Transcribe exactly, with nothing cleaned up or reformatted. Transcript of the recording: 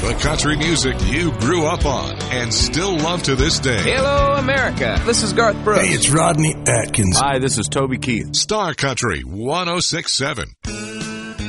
The country music you grew up on and still love to this day. Hello, America. This is Garth Brooks. Hey, it's Rodney Atkins. Hi, this is Toby Keith. Star Country one oh six point seven.